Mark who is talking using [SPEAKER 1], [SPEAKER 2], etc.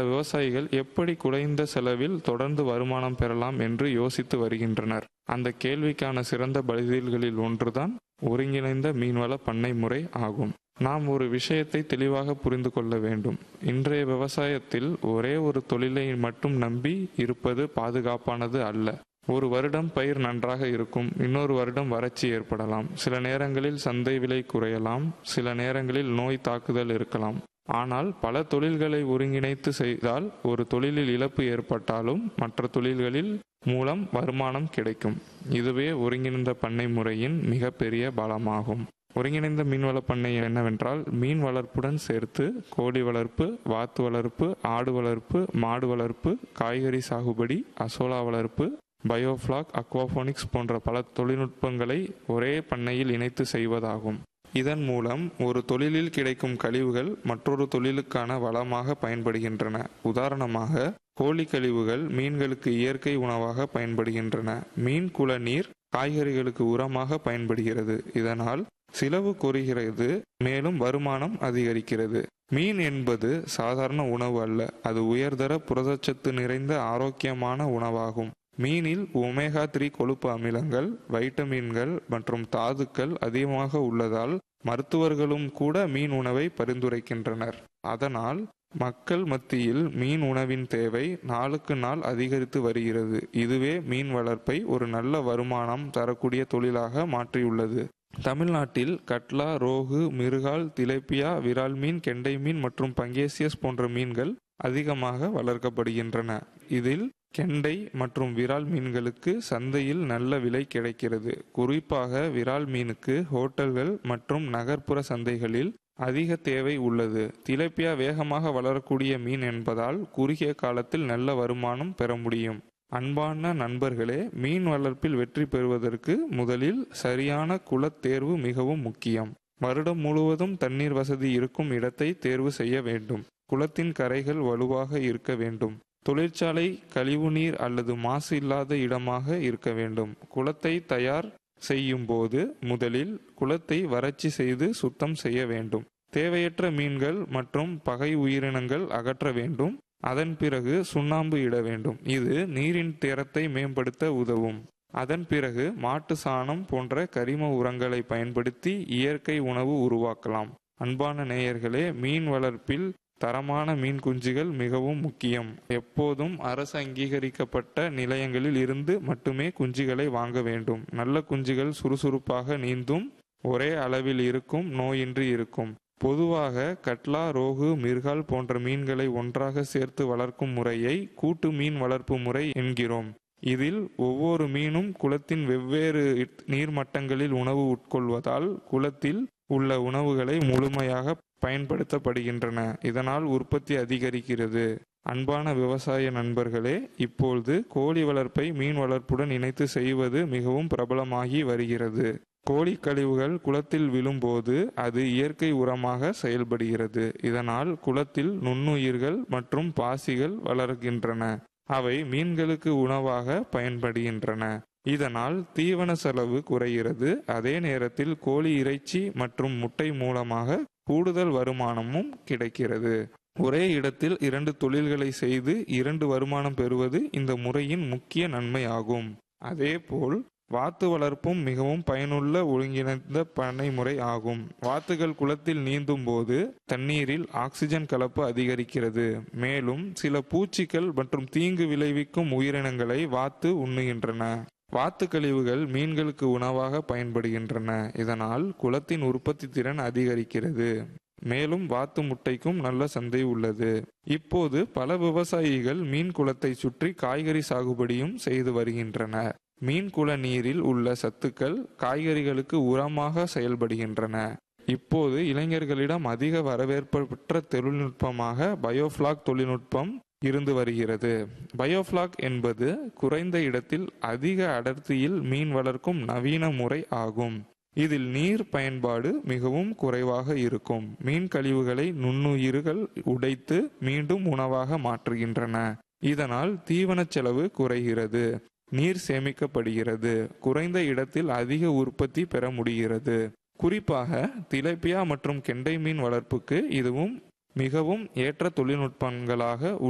[SPEAKER 1] விவசாயிகள் எப்படி குறைந்த செலவில் தொடர்ந்து வருமானம் பெறலாம் என்று யோசித்து வருகின்றனர். அந்த கேள்விக்கான சிறந்த பதில்களில் ஒன்றுதான் ஒருங்கிணைந்த மீன்வள பண்ணை முறை ஆகும். நாம் ஒரு விஷயத்தை தெளிவாக புரிந்து கொள்ள வேண்டும். இன்றைய விவசாயத்தில் ஒரே ஒரு தொழிலை மட்டும் நம்பி இருப்பது பாதுகாப்பானது அல்ல. ஒரு வருடம் பயிர் நன்றாக இருக்கும், இன்னொரு வருடம் வறட்சி ஏற்படலாம். சில நேரங்களில் சந்தை விலை குறையலாம், சில நேரங்களில் நோய் தாக்குதல் இருக்கலாம். ஆனால் பல தொழில்களை ஒருங்கிணைத்து செய்தால் ஒரு தொழிலில் இழப்பு ஏற்பட்டாலும் மற்ற தொழில்களில் மூலம் வருமானம் கிடைக்கும். இதுவே ஒருங்கிணைந்த பண்ணை முறையின் மிகப்பெரிய பலமாகும். ஒருங்கிணைந்த மீன்வள பண்ணை என்னவென்றால், மீன் வளர்ப்புடன் சேர்த்து கோழி வளர்ப்பு, வாத்து வளர்ப்பு, ஆடு வளர்ப்பு, மாடு வளர்ப்பு, காய்கறி சாகுபடி, அசோலா வளர்ப்பு, பயோஃப்ளாக், அக்வாபோனிக்ஸ் போன்ற பல தொழில்நுட்பங்களை ஒரே பண்ணையில் இணைத்து செய்வதாகும். இதன் மூலம் ஒரு தொழிலில் கிடைக்கும் கழிவுகள் மற்றொரு தொழிலுக்கான வளமாக பயன்படுகின்றன. உதாரணமாக, கோழி கழிவுகள் மீன்களுக்கு இயற்கை உணவாக பயன்படுகின்றன. மீன் குள நீர் காய்கறிகளுக்கு உரமாக பயன்படுகிறது. இதனால் செலவு குறைகிறது, மேலும் வருமானம் அதிகரிக்கிறது. மீன் என்பது சாதாரண உணவு அல்ல, அது உயர்தர புரதச்சத்து நிறைந்த ஆரோக்கியமான உணவாகும். மீனில் ஒமேகா 3 கொழுப்பு அமிலங்கள், வைட்டமின்கள் மற்றும் தாதுக்கள் அதிகமாக உள்ளதால் மருத்துவர்களும் கூட மீன் உணவை பரிந்துரைக்கின்றனர். அதனால் மக்கள் மத்தியில் மீன் உணவின் தேவை நாளுக்கு நாள் அதிகரித்து வருகிறது. இதுவே மீன் வளர்ப்பை ஒரு நல்ல வருமானம் தரக்கூடிய தொழிலாக மாற்றியுள்ளது. தமிழ்நாட்டில் கட்லா, ரோகு, மிருகால், திலேப்பியா, விரால் மீன், கெண்டை மீன் மற்றும் பங்கேசியஸ் போன்ற மீன்கள் அதிகமாக வளர்க்கப்படுகின்றன. இதில் கெண்டை மற்றும் விரால் மீன்களுக்கு சந்தையில் நல்ல விலை கிடைக்கிறது. குறிப்பாக விரால் மீனுக்கு ஹோட்டல்கள் மற்றும் நகர்ப்புற சந்தைகளில் அதிக தேவை உள்ளது. திலேப்பியா வேகமாக வளரக்கூடிய மீன் என்பதால் குறுகிய காலத்தில் நல்ல வருமானம் பெற முடியும். அன்பான நண்பர்களே, மீன் வளர்ப்பில் வெற்றி பெறுவதற்கு முதலில் சரியான குளத் தேர்வு மிகவும் முக்கியம். வருடம் முழுவதும் தண்ணீர் வசதி இருக்கும் இடத்தை தேர்வு செய்ய வேண்டும். குளத்தின் கரைகள் வலுவாக இருக்க வேண்டும். தொழிற்சாலை கழிவுநீர் அல்லது மாசு இல்லாத இடமாக இருக்க வேண்டும். குளத்தை தயார் செய்யும் போது முதலில் குளத்தை வறட்சி செய்து சுத்தம் செய்ய வேண்டும். தேவையற்ற மீன்கள் மற்றும் பகை உயிரினங்கள் அகற்ற வேண்டும். அதன் பிறகு சுண்ணாம்பு இட வேண்டும். இது நீரின் தரத்தை மேம்படுத்த உதவும். அதன் பிறகு மாட்டு சாணம் போன்ற கரிம உரங்களை பயன்படுத்தி இயற்கை உணவு உருவாக்கலாம். அன்பான நேயர்களே, மீன் வளர்ப்பில் தரமான மீன் குஞ்சுகள் மிகவும் முக்கியம். எப்போதும் அரசு அங்கீகரிக்கப்பட்ட நிலையங்களில் இருந்து மட்டுமே குஞ்சுகளை வாங்க வேண்டும். நல்ல குஞ்சுகள் சுறுசுறுப்பாக நீந்தும், ஒரே அளவில் இருக்கும், நோயின்றி இருக்கும். பொதுவாக கட்லா, ரோகு, மிர்கால் போன்ற மீன்களை ஒன்றாக சேர்த்து வளர்க்கும் முறையை கூட்டு மீன் வளர்ப்பு முறை என்கிறோம். இதில் ஒவ்வொரு மீனும் குளத்தின் வெவ்வேறு நீர்மட்டங்களில் உணவு உட்கொள்வதால் குளத்தில் உள்ள உணவுகளை முழுமையாக பயன்படுத்தப்படுகின்றன. இதனால் உற்பத்தி அதிகரிக்கிறது. அன்பான விவசாய நண்பர்களே, இப்பொழுது கோழி வளர்ப்பை மீன் வளர்ப்புடன் இணைத்து செய்வது மிகவும் பிரபலமாகி வருகிறது. கோழி கழிவுகள் குளத்தில் விழும்போது அது இயற்கை உரமாக செயல்படுகிறது. இதனால் குளத்தில் நுண்ணுயிர்கள் மற்றும் பாசிகள் வளர்கின்றன. அவை மீன்களுக்கு உணவாக பயன்படுகின்றன. இதனால் தீவன செலவு குறைகிறது. அதே நேரத்தில் கோழி இறைச்சி மற்றும் முட்டை மூலமாக கூடுதல் வருமானமும் கிடைக்கிறது. ஒரே இடத்தில் 2 தொழில்களை செய்து 2 வருமானம் பெறுவது இந்த முறையின் முக்கிய நன்மை ஆகும். அதேபோல் வாத்து வளர்ப்பும் மிகவும் பயனுள்ள ஒருங்கிணைந்த பண்ணை முறை ஆகும். வாத்துகள் குளத்தில் நீந்தும் போது தண்ணீரில் ஆக்சிஜன் கலப்பு அதிகரிக்கிறது. மேலும் சில பூச்சிகள் மற்றும் தீங்கு விளைவிக்கும் உயிரினங்களை வாத்து உண்ணுகின்றன. வாத்து கழிவுகள் மீன்களுக்கு உணவாக பயன்படுகின்றன. இதனால் குளத்தின் உற்பத்தி திறன் அதிகரிக்கிறது. மேலும் வாத்து முட்டைக்கும் நல்ல சந்தை உள்ளது. இப்போது பல விவசாயிகள் மீன் குளத்தை சுற்றி காய்கறி சாகுபடியும் செய்து வருகின்றனர். மீன் குள நீரில் உள்ள சத்துக்கள் காய்கறிகளுக்கு உரமாக செயல்படுகின்றன. இப்போது இளைஞர்களிடம் அதிக வரவேற்பு பெற்ற தொழில்நுட்பமாக பயோஃப்ளாக் தொழில்நுட்பம் இருந்து வருகிறது. பயோஃப்ளாக் என்பது குறைந்த இடத்தில் அதிக அடர்த்தியில் மீன் வளர்க்கும் நவீன முறை ஆகும். இதில் நீர் பயன்பாடு மிகவும் குறைவாக இருக்கும். மீன் கழிவுகளை நுண்ணுயிர்கள் உடைத்து மீண்டும் உணவாக மாற்றுகின்றன. இதனால் தீவன செலவு குறைகிறது, நீர் சேமிக்கப்படுகிறது, குறைந்த இடத்தில் அதிக உற்பத்தி பெற முடிகிறது. குறிப்பாக திலேப்பியா மற்றும் கெண்டை மீன் வளர்ப்புக்கு இதுவும் மிகவும் ஏற்ற தொழில்நுட்பங்களாக